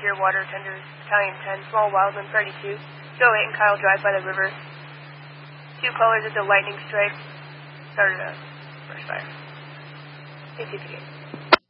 Deer Water Tenders, Battalion 10, Small Wildland Party 2, Joe 8 and Kyle Drive by the river. 2 colors of the lightning strike started a brush fire. ATPA.